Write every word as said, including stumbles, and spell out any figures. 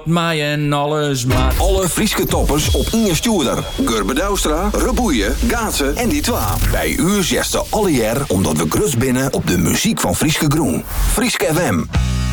mij en alles maar. Alle Frieske toppers op Inge Stuurder. Gurbe Douwstra, Reboeien, Gaatse en die twa. Bij u zesde alle jaar omdat we grus binnen op de muziek van Frieske Groen. Frieske F M.